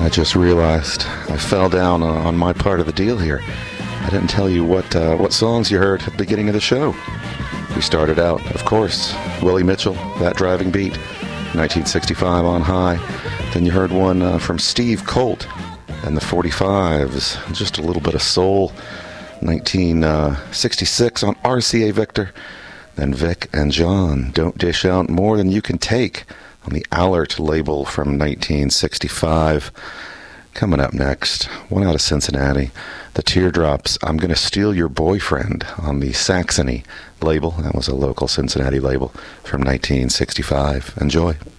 I just realized I fell down on my part of the deal here. I didn't tell you what songs you heard at the beginning of the show. We started out, of course, Willie Mitchell, That Driving Beat, 1965 on High. Then you heard one from Steve Colt and the 45s, just a little bit of soul, 1966 on RCA Victor. Then Vic and John, Don't Dish Out More Than You Can Take, on the Allert label from 1965. Coming up next, one out of Cincinnati, the Teardrops, I'm Gonna Steal Your Boyfriend, on the Saxony label. That was a local Cincinnati label from 1965. Enjoy.